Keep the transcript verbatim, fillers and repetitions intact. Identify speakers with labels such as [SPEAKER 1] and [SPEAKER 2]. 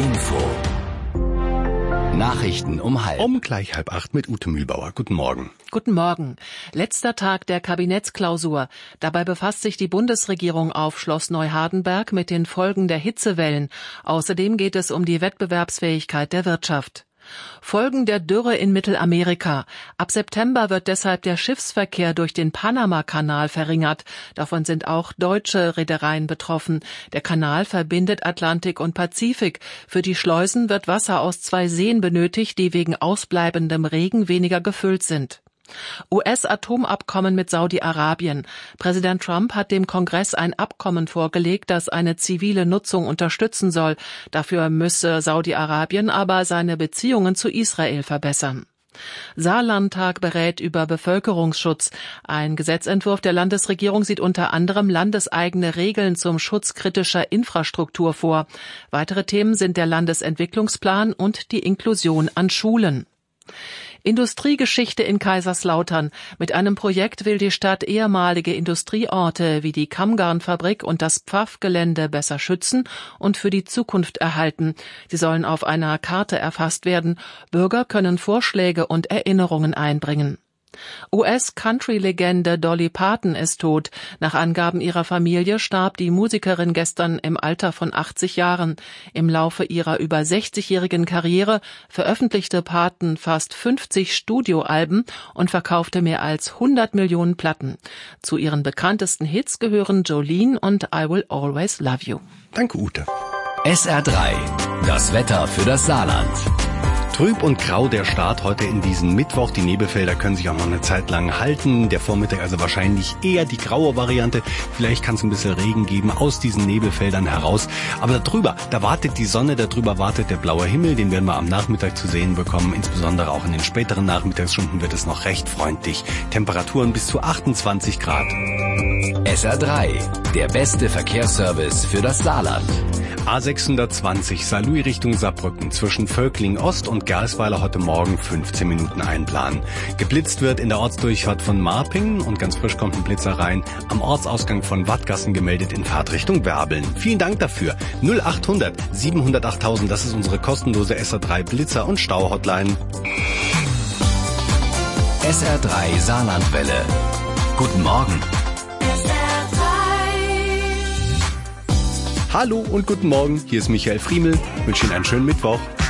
[SPEAKER 1] Info. Nachrichten um halb.
[SPEAKER 2] Um gleich halb acht mit Ute Mühlbauer. Guten Morgen.
[SPEAKER 3] Guten Morgen. Letzter Tag der Kabinettsklausur. Dabei befasst sich die Bundesregierung auf Schloss Neuhardenberg mit den Folgen der Hitzewellen. Außerdem geht es um die Wettbewerbsfähigkeit der Wirtschaft. Folgen der Dürre in Mittelamerika. Ab September wird deshalb der Schiffsverkehr durch den Panama-Kanal verringert. Davon sind auch deutsche Reedereien betroffen. Der Kanal verbindet Atlantik und Pazifik. Für die Schleusen wird Wasser aus zwei Seen benötigt, die wegen ausbleibendem Regen weniger gefüllt sind. U S-Atomabkommen mit Saudi-Arabien. Präsident Trump hat dem Kongress ein Abkommen vorgelegt, das eine zivile Nutzung unterstützen soll. Dafür müsse Saudi-Arabien aber seine Beziehungen zu Israel verbessern. Saarlandtag berät über Bevölkerungsschutz. Ein Gesetzentwurf der Landesregierung sieht unter anderem landeseigene Regeln zum Schutz kritischer Infrastruktur vor. Weitere Themen sind der Landesentwicklungsplan und die Inklusion an Schulen. Industriegeschichte in Kaiserslautern. Mit einem Projekt will die Stadt ehemalige Industrieorte wie die Kammgarnfabrik und das Pfaffgelände besser schützen und für die Zukunft erhalten. Sie sollen auf einer Karte erfasst werden. Bürger können Vorschläge und Erinnerungen einbringen. U S-Country-Legende Dolly Parton ist tot. Nach Angaben ihrer Familie starb die Musikerin gestern im Alter von achtzig Jahren. Im Laufe ihrer über sechzigjährigen Karriere veröffentlichte Parton fast fünfzig Studioalben und verkaufte mehr als hundert Millionen Platten. Zu ihren bekanntesten Hits gehören Jolene und I Will Always Love You.
[SPEAKER 2] Danke, Ute.
[SPEAKER 1] S R drei. Das Wetter für das Saarland.
[SPEAKER 2] Trüb und grau der Start heute in diesen Mittwoch. Die Nebelfelder können sich auch noch eine Zeit lang halten. Der Vormittag also wahrscheinlich eher die graue Variante. Vielleicht kann es ein bisschen Regen geben aus diesen Nebelfeldern heraus. Aber darüber, da wartet die Sonne, darüber wartet der blaue Himmel. Den werden wir am Nachmittag zu sehen bekommen. Insbesondere auch in den späteren Nachmittagsstunden wird es noch recht freundlich. Temperaturen bis zu achtundzwanzig Grad.
[SPEAKER 1] S R drei. Der beste Verkehrsservice für das Saarland.
[SPEAKER 2] A sechshundertzwanzig Saarlouis Richtung Saarbrücken zwischen Völkling Ost und Gersweiler heute Morgen fünfzehn Minuten einplanen. Geblitzt wird in der Ortsdurchfahrt von Marpingen und ganz frisch kommt ein Blitzer rein. Am Ortsausgang von Wattgassen gemeldet in Fahrtrichtung Werbeln. Vielen Dank dafür. null achthundert siebenhundertachttausend, das ist unsere kostenlose S R drei Blitzer- und Stau-Hotline.
[SPEAKER 1] S R drei Saarlandwelle. Guten Morgen.
[SPEAKER 2] Hallo und guten Morgen, hier ist Michael Friemel. Ich wünsche Ihnen einen schönen Mittwoch.